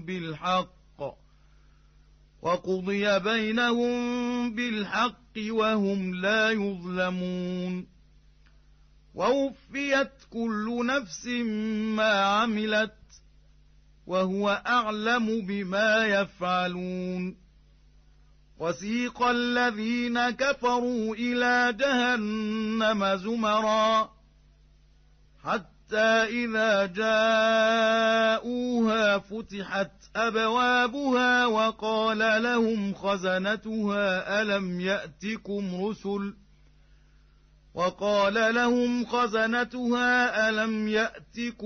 بالحق وقضي بينهم بالحق وهم لا يظلمون ووفيت كل نفس ما عملت وهو أعلم بما يفعلون وسيق الذين كفروا إلى جهنم زمرا حتى إذا جاءوها فتحت أبوابها وقال لهم خزنتها ألم يأتكم